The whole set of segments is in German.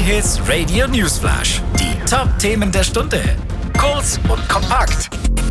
Hits Radio Newsflash. Die Top-Themen der Stunde. Kurz und kompakt.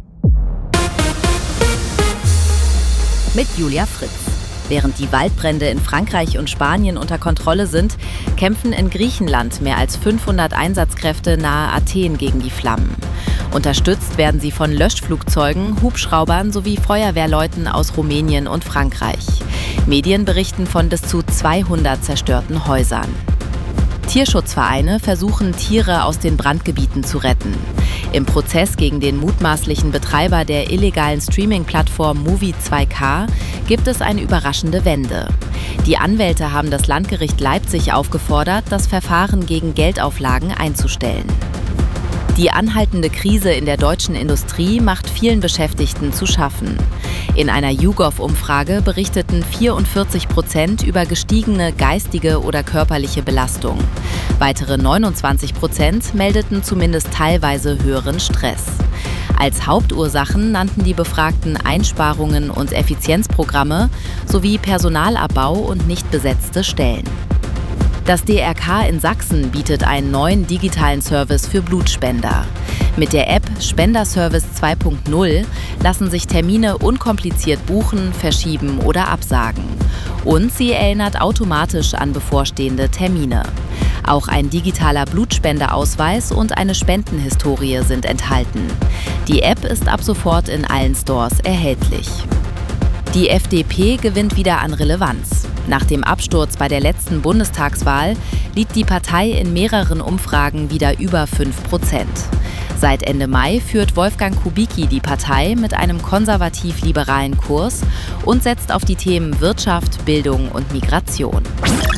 Mit Julia Fritz. Während die Waldbrände in Frankreich und Spanien unter Kontrolle sind, kämpfen in Griechenland mehr als 500 Einsatzkräfte nahe Athen gegen die Flammen. Unterstützt werden sie von Löschflugzeugen, Hubschraubern sowie Feuerwehrleuten aus Rumänien und Frankreich. Medien berichten von bis zu 200 zerstörten Häusern. Tierschutzvereine versuchen, Tiere aus den Brandgebieten zu retten. Im Prozess gegen den mutmaßlichen Betreiber der illegalen Streaming-Plattform Movie2K gibt es eine überraschende Wende. Die Anwälte haben das Landgericht Leipzig aufgefordert, das Verfahren gegen Geldauflagen einzustellen. Die anhaltende Krise in der deutschen Industrie macht vielen Beschäftigten zu schaffen. In einer YouGov-Umfrage berichteten 44% über gestiegene geistige oder körperliche Belastung. Weitere 29% meldeten zumindest teilweise höheren Stress. Als Hauptursachen nannten die Befragten Einsparungen und Effizienzprogramme sowie Personalabbau und nicht besetzte Stellen. Das DRK in Sachsen bietet einen neuen digitalen Service für Blutspender. Mit der App Spenderservice 2.0 lassen sich Termine unkompliziert buchen, verschieben oder absagen. Und sie erinnert automatisch an bevorstehende Termine. Auch ein digitaler Blutspendeausweis und eine Spendenhistorie sind enthalten. Die App ist ab sofort in allen Stores erhältlich. Die FDP gewinnt wieder an Relevanz. Nach dem Absturz bei der letzten Bundestagswahl liegt die Partei in mehreren Umfragen wieder über 5%. Seit Ende Mai führt Wolfgang Kubicki die Partei mit einem konservativ-liberalen Kurs und setzt auf die Themen Wirtschaft, Bildung und Migration.